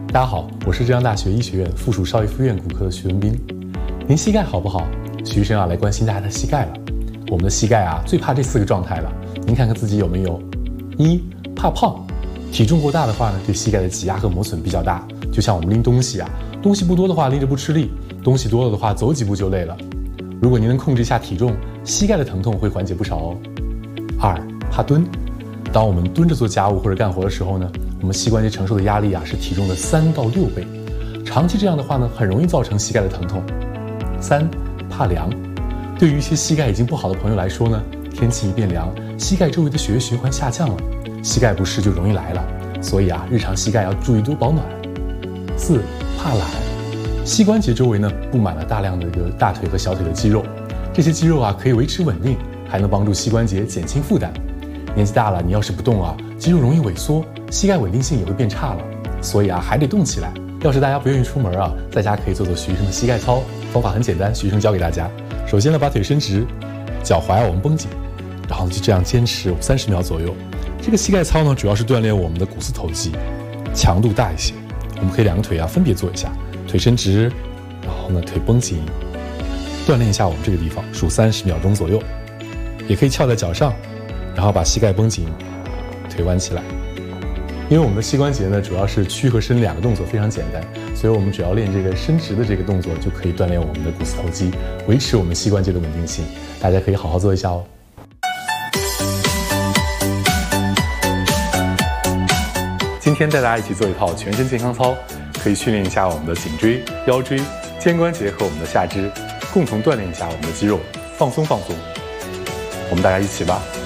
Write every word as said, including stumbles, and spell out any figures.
大家好，我是浙江大学医学院附属少医附院骨科的徐文斌。您膝盖好不好？徐医生啊来关心大家的膝盖了。我们的膝盖啊最怕这四个状态了，您看看自己有没有？一、怕胖，体重过大的话呢，对膝盖的挤压和磨损比较大。就像我们拎东西啊，东西不多的话拎着不吃力，东西多了的话走几步就累了。如果您能控制一下体重，膝盖的疼痛会缓解不少哦。二、怕蹲，当我们蹲着做家务或者干活的时候呢，我们膝关节承受的压力啊是体重的三到六倍，长期这样的话呢，很容易造成膝盖的疼痛。三、怕凉，对于一些膝盖已经不好的朋友来说呢，天气一变凉，膝盖周围的血液循环下降了，膝盖不适就容易来了，所以啊，日常膝盖要注意多保暖。四、怕懒，膝关节周围呢布满了大量的这个大腿和小腿的肌肉，这些肌肉啊可以维持稳定，还能帮助膝关节减轻负担。年纪大了，你要是不动啊，肌肉容易萎缩，膝盖稳定性也会变差了，所以啊还得动起来。要是大家不愿意出门啊，在家可以做做徐医生的膝盖操，方法很简单，徐医生教给大家。首先呢，把腿伸直，脚踝我们绷紧，然后就这样坚持三十秒左右。这个膝盖操呢，主要是锻炼我们的股四头肌，强度大一些。我们可以两个腿啊分别做一下，腿伸直，然后呢腿绷紧，锻炼一下我们这个地方，数三十秒钟左右。也可以翘在脚上，然后把膝盖绷紧，腿弯起来。因为我们的膝关节呢，主要是屈和伸两个动作非常简单，所以我们只要练这个伸直的这个动作，就可以锻炼我们的股四头肌，维持我们膝关节的稳定性。大家可以好好做一下哦。今天带大家一起做一套全身健康操，可以训练一下我们的颈椎、腰椎、肩关节和我们的下肢，共同锻炼一下我们的肌肉，放松放松。我们大家一起吧。